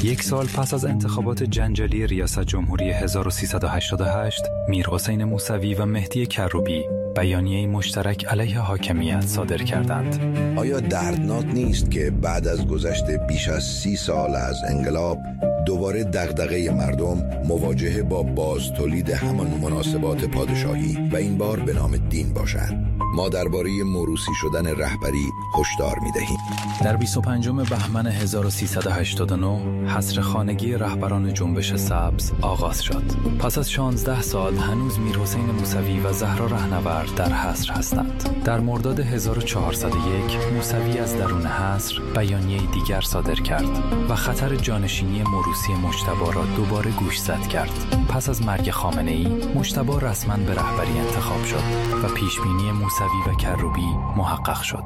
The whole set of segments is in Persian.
یک سال پس از انتخابات جنجالی ریاست جمهوری 1388، میرحسین موسوی و مهدی کروبی بیانیه مشترک علیه حاکمیت صادر کردند. آیا دردناک نیست که بعد از گذشت بیش از 30 سال از انقلاب دوباره دغدغه مردم مواجهه با بازتولید همان مناسبات پادشاهی و این بار به نام دین باشد؟ ما درباره موروثی شدن رهبری هشدار می‌دهیم. در 25 بهمن 1389 حصر خانگی رهبران جنبش سبز آغاز شد. پس از 16 سال هنوز میرحسین موسوی و زهرا رهنورد در حصر هستند. در مرداد 1401 موسوی از درون حصر بیانیه دیگر صادر کرد و خطر جانشینی موروثی مجتبی را دوباره گوشزد کرد. پس از مرگ خامنه‌ای، مجتبی رسما به رهبری انتخاب شد و پیشبینی موسوی و کروبی محقق شد.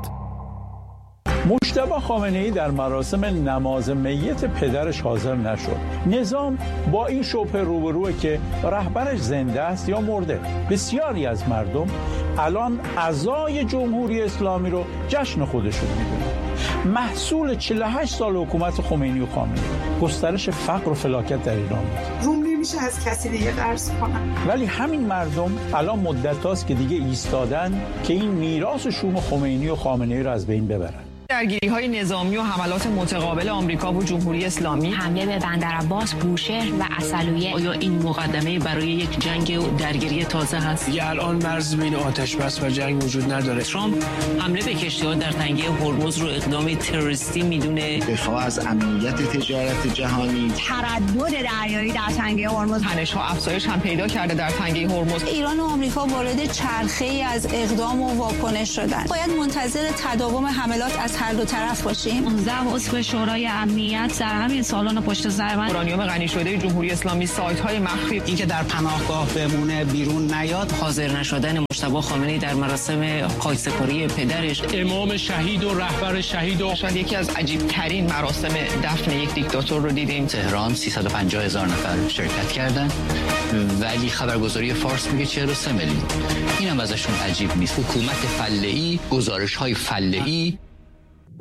مجتبی خامنه‌ای در مراسم نماز میت پدرش حاضر نشد. نظام با این شبهه روبروه که رهبرش زنده است یا مرده. بسیاری از مردم الان عزای جمهوری اسلامی رو جشن خودشون میدونن. محصول 48 سال حکومت خمینی و خامنه‌ای، گسترش فقر و فلاکت در ایران بود. میشه از کسی دیگه قرض کنن. ولی همین مردم الان مدت هاست که دیگه ایستادن که این میراث شوم خمینی و خامنه‌ای رو از بین ببرن. درگیری‌های نظامی و حملات متقابل آمریکا و جمهوری اسلامی، حمله به بندرعباس، بوشهر و عسلویه، آیا این مقدمه برای یک جنگ و درگیری تازه هست؟ یا الان مرز بین آتش بس و جنگ وجود نداره؟ ترامپ حمله به کشتی‌ها در تنگه هرمز رو اقدام تروریستی میدونه. دفاع از امنیت تجارت جهانی، تردد دریایی در تنگه هرمز، تنش‌ها افزایش هم پیدا کرده در تنگه هرمز. ایران و آمریکا وارد چرخه‌ای از اقدام و واکنش شدن. باید منتظر تداوم حملات از هر دو طرف باشیم. 19 عضو شورای امنیت در همین سالن پشت سر من. اورانیوم غنی شده جمهوری اسلامی، سایت‌های مخفی، این که در پناهگاه بمونه بیرون نیاد، حاضر نشدن مجتبی خامنه‌ای در مراسم خاکسپاری پدرش، امام شهید و رهبر شهید و شاید یکی از عجیب‌ترین مراسم دفن یک دیکتاتور رو دیدیم. تهران 350,000 نفر شرکت کردن ولی خبرگزاری فارس میگه 43 میلیون. اینم ازشون عجیب نیست. حکومت فله‌ای، گزارش‌های فله‌ای